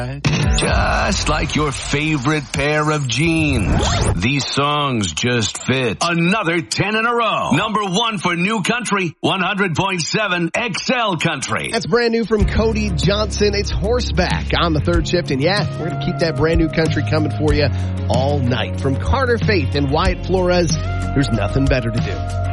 Just like your favorite pair of jeans. These songs just fit. Another 10 in a row. Number 1 for New Country, 100.7 XL Country. That's brand new from Cody Johnson. It's Horseback on the third shift. And yeah, we're going to keep that brand new country coming for you all night. From Carter Faith and Wyatt Flores, there's nothing better to do.